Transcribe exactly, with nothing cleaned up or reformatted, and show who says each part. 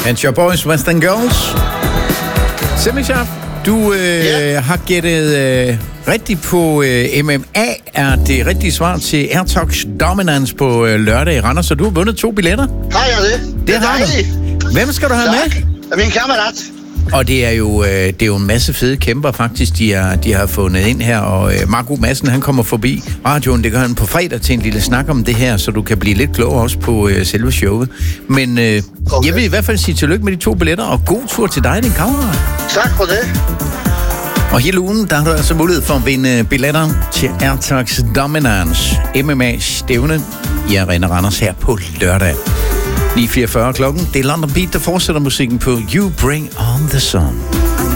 Speaker 1: And your boys, Western Girls. Semi-sharp, du øh, yeah. har gættet øh, rigtigt på øh, M M A. Er det rigtige svar til Airtox Dominance på øh, lørdag i Randers, så du har vundet to billetter?
Speaker 2: Har jeg det?
Speaker 1: Det, det har du. Hvem skal du have
Speaker 2: tak.
Speaker 1: med?
Speaker 2: Min kammerat.
Speaker 1: Og det er jo øh, det er jo en masse fede kæmper faktisk, de har, de har fundet ind her. Og øh, Marco Madsen, han kommer forbi radioen. Det gør han på fredag til en lille snak om det her, så du kan blive lidt klogere også på øh, selve showet. Men øh, okay. jeg vil i hvert fald sige tillykke med de to billetter, og god tur til dig, din kammerat.
Speaker 2: Tak for det.
Speaker 1: Og hele ugen, der har du altså mulighed for at vinde billetter til Airtox Dominance M M A-stævne i Arena Randers her på lørdag. ni fireogfyrre klokken. Det er London Beat, der fortsætter musikken på You Bring On The Sun.